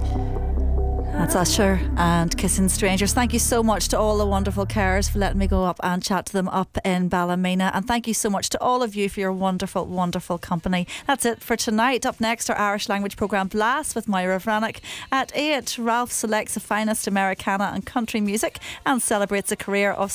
That's Usher and Kissing Strangers. Thank you so much to all the wonderful carers for letting me go up and chat to them up in Ballymena. And thank you so much to all of you for your wonderful, wonderful company. That's it for tonight. Up next, our Irish language programme Blast with Moira Vranick. At 8, Ralph selects the finest Americana and country music and celebrates the career of